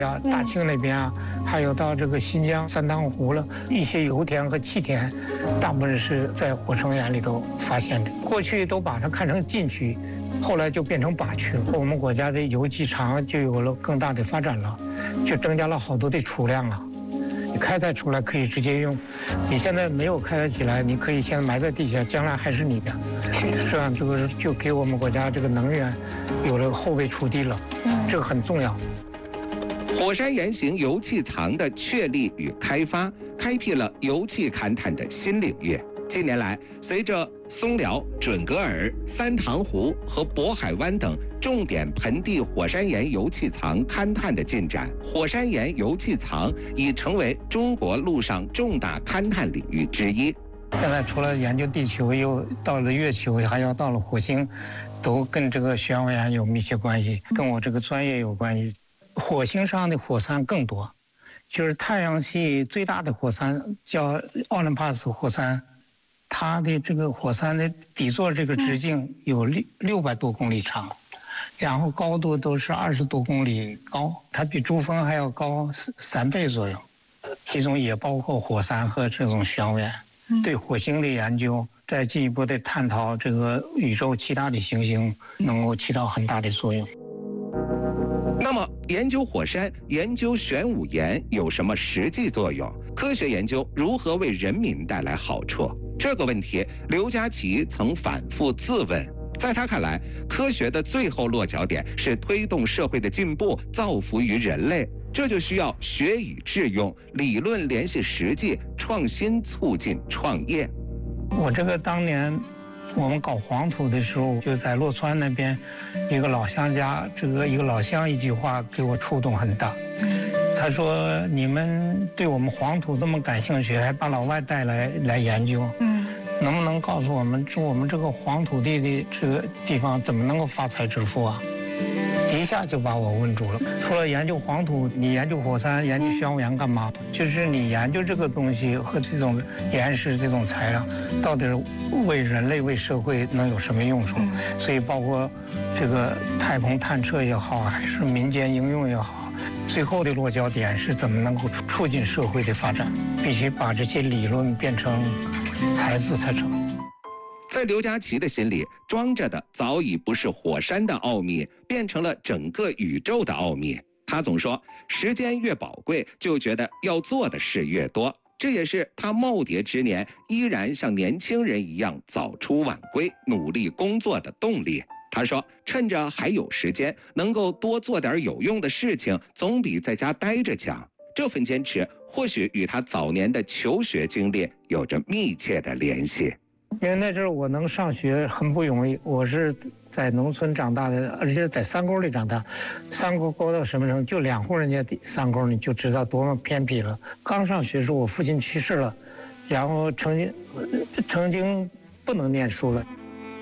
大庆那边啊，还有到这个新疆三塘湖了，一些油田和气田，大部分是在火成岩里头发现的。过去都把它看成禁区，后来就变成靶区了。我们国家的油气厂就有了更大的发展了，就增加了好多的储量啊。你开采出来可以直接用，你现在没有开采起来，你可以先埋在地下，将来还是你的。这样就给我们国家这个能源有了后备储地了，这个很重要。 火山岩型油气藏的确立与开发，开辟了油气勘探的新领域。近年来，随着松辽、准格尔、三塘湖和渤海湾等重点盆地火山岩油气藏勘探的进展，火山岩油气藏已成为中国陆上重大勘探领域之一。 现在除了研究地球，又到了月球，还要到了火星，都跟这个玄武岩有密切关系，跟我这个专业有关系。火星上的火山更多，就是太阳系最大的火山叫奥林帕斯火山，它的这个火山的底座这个直径有600多公里长，然后高度都是20多公里高，它比珠峰还要高3倍左右，其中也包括火山和这种玄武岩。对火星的研究，再进一步的探讨这个宇宙其他的行星，能够起到很大的作用。 那么，研究火山、研究玄武岩有什么实际作用？科学研究如何为人民带来好处？这个问题，刘家琦曾反复自问。在他看来，科学的最后落脚点是推动社会的进步，造福于人类。这就需要学以致用，理论联系实际，创新促进创业。 我这个当年我们搞黄土的时候，就在洛川那边一个老乡家，一个老乡一句话给我触动很大。他说：“你们对我们黄土这么感兴趣，还把老外带来研究，能不能告诉我们这个黄土地的这个地方怎么能够发财致富啊？”一下就把我问住了。除了研究黄土，你研究火山、研究玄武岩干嘛？就是你研究这个东西和这种岩石、这种材料，到底为人类、为社会能有什么用处？所以包括这个太空探测也好，还是民间应用也好，最后的落脚点是怎么能够促进社会的发展？必须把这些理论变成财富才成。 在刘家琦的心里，装着的早已不是火山的奥秘，变成了整个宇宙的奥秘。他总说，时间越宝贵，就觉得要做的事越多。这也是他耄耋之年依然像年轻人一样早出晚归，努力工作的动力。他说，趁着还有时间，能够多做点有用的事情，总比在家待着强。这份坚持，或许与他早年的求学经历有着密切的联系。 因为那时候我能上学很不容易，我是在农村长大的，而且在山沟里长大。山沟沟到什么程度？就2户人家的山沟，你就知道多么偏僻了。刚上学时候，我父亲去世了，然后曾经不能念书了。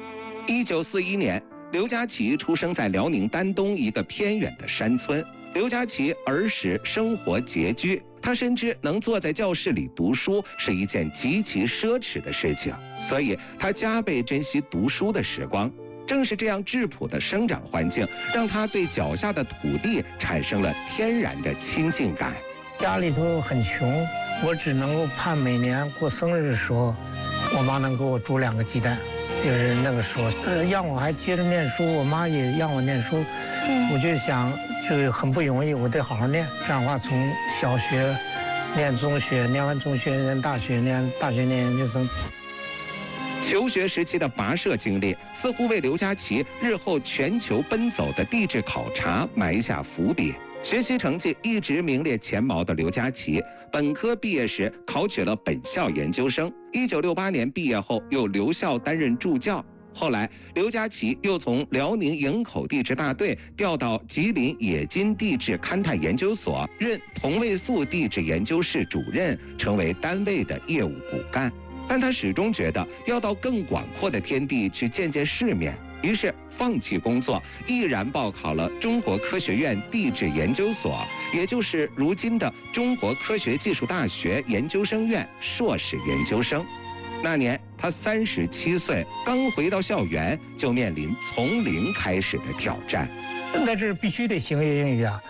1941年，刘家琦出生在辽宁丹东一个偏远的山村。刘家琦儿时生活拮据，他深知能坐在教室里读书是一件极其奢侈的事情，所以他加倍珍惜读书的时光。正是这样质朴的生长环境，让他对脚下的土地产生了天然的亲近感。 家里头很穷，我只能够盼每年过生日的时候，我妈能给我煮2个鸡蛋。就是那个时候，让我还接着念书，我妈也让我念书，我就想，就很不容易，我得好好念。这样的话，从小学念中学，念完中学念大学，念大学念研究生。 求学时期的跋涉经历，似乎为刘家琦日后全球奔走的地质考察埋下伏笔。学习成绩一直名列前茅的刘家琦，本科毕业时考取了本校研究生。1968年毕业后，又留校担任助教。后来，刘家琦又从辽宁营口地质大队调到吉林冶金地质勘探研究所，任同位素地质研究室主任，成为单位的业务骨干。但他始终觉得要到更广阔的天地去见见世面。于是放弃工作，毅然报考了中国科学院地质研究所，也就是如今的中国科学技术大学研究生院硕士研究生。那年他37岁，刚回到校园，就面临从零开始的挑战。 那是必须得学英语啊，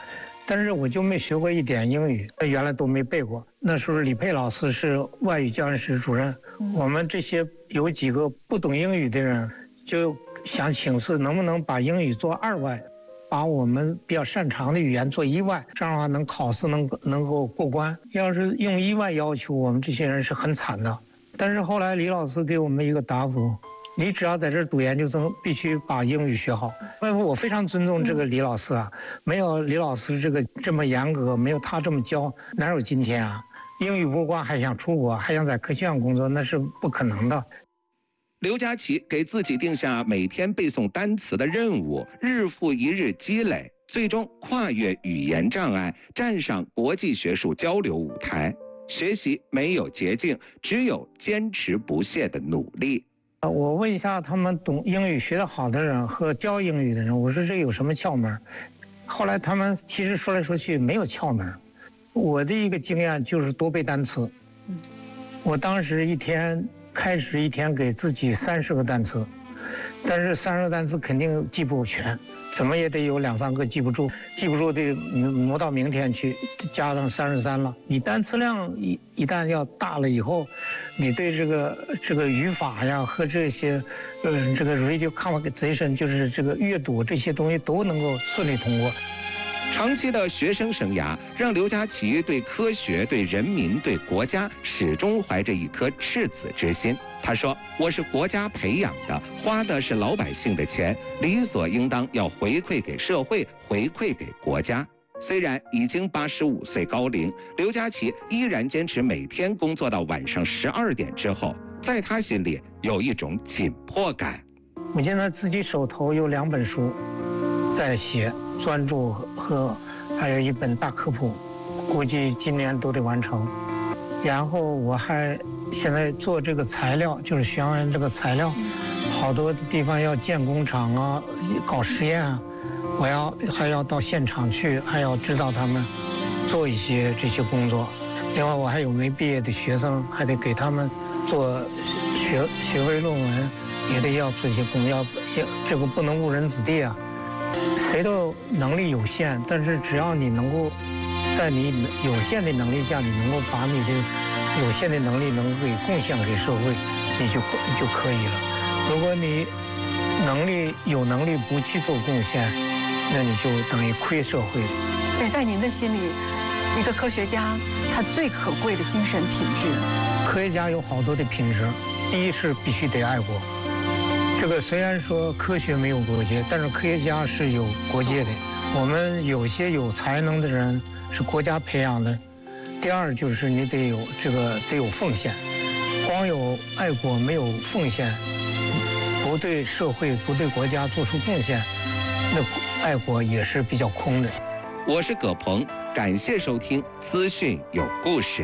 但是我就没学过一点英语，原来都没背过。那时候李佩老师是外语教研室主任，我们这些有几个不懂英语的人，就想请示能不能把英语做2外，把我们比较擅长的语言做1外，这样的话能考试能够过关。要是用1外要求，我们这些人是很惨的。但是后来李老师给我们一个答复。你只要在这儿读研究生，必须把英语学好。我非常尊重这个李老师啊，没有李老师这么严格，没有他这么教，哪有今天啊？英语不过还想出国，还想在科学院工作，那是不可能的。 刘佳琪给自己定下每天背诵单词的任务，日复一日积累，最终跨越语言障碍，站上国际学术交流舞台。学习没有捷径，只有坚持不懈的努力。 我问一下他们懂英语学得好的人和教英语的人，我说这有什么窍门？后来他们其实说来说去没有窍门。我的一个经验就是多背单词。我当时开始一天给自己30个单词，但是30个单词肯定记不全，怎么也得有2、3个记不住，记不住得挪到明天去，加上33了。你单词量一旦要大了以后，你对这个语法呀和这些这个 radio conversation 就是这个阅读这些东西都能够顺利通过。 长期的学生生涯让刘佳琪对科学、对人民、对国家始终怀着一颗赤子之心。他说：“我是国家培养的，花的是老百姓的钱，理所应当要回馈给社会，回馈给国家。”虽然已经85岁高龄，刘佳琪依然坚持每天工作到晚上12点之后。在他心里有一种紧迫感。 我现在自己手头有2本书在写，专著和还有一本大科普，估计今年都得完成。然后我还现在做这个材料，就是学完这个材料，好多的地方要建工厂啊，搞实验啊，还要到现场去，还要指导他们做一些这些工作。另外我还有没毕业的学生，还得给他们做学位论文，也得要做一些工作，要这个不能误人子弟啊。谁都能力有限，但是只要你能够在你有限的能力下，你能够把你的有限的能力能给贡献给社会，你就可以了。如果你有能力不去做贡献，那你就等于亏社会了。 所以在您的心里，一个科学家他最可贵的精神品质， 科学家有好多的品质，第一是必须得爱国。这个虽然说科学没有国界，但是科学家是有国界的。我们有些有才能的人是国家培养的。第二就是你得有奉献，光有爱国没有奉献，不对社会不对国家做出贡献，那爱国也是比较空的。 我是葛鹏，感谢收听资讯有故事。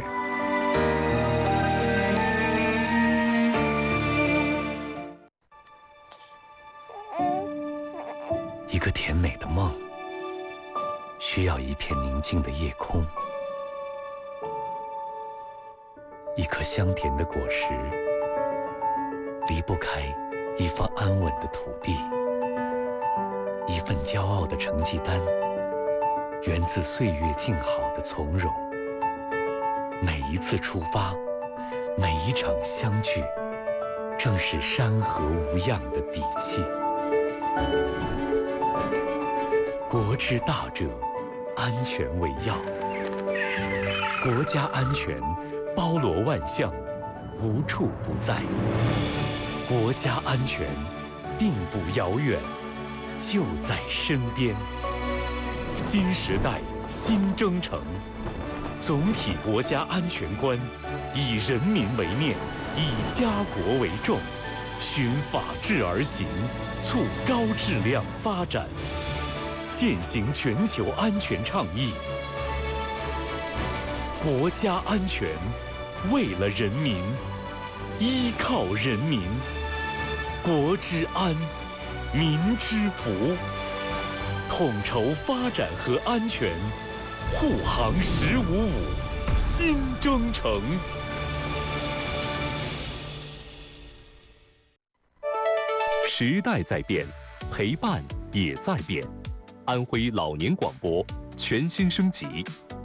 一个甜美的梦，需要一片宁静的夜空，一颗香甜的果实，离不开一方安稳的土地，一份骄傲的成绩单，源自岁月静好的从容。每一次出发，每一场相聚，正是山河无恙的底气。国之大者，安全为要。国家安全包罗万象，无处不在。国家安全并不遥远，就在身边。新时代新征程，总体国家安全观以人民为念，以家国为重，循法治而行，促高质量发展，践行全球安全倡议。国家安全，为了人民，依靠人民，国之安，民之福，统筹发展和安全，护航1055新征程。时代在变，陪伴也在变。安徽老年广播全新升级，